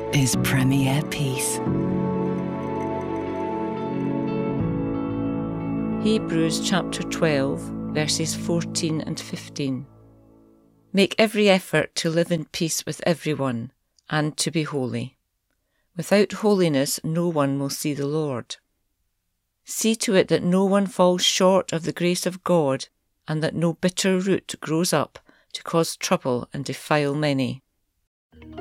is Premier Peace. Hebrews chapter 12, verses 14 and 15. Make every effort to live in peace with everyone, and to be holy. Without holiness no one will see the Lord. See to it that no one falls short of the grace of God, and that no bitter root grows up to cause trouble and defile many.